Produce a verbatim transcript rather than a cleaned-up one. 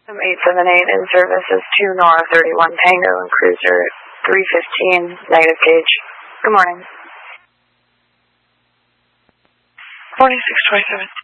eight seven eight in service is two Nora thirty-one Tango and Cruiser three fifteen, negative gauge. Good morning. Morning, six twenty-seven.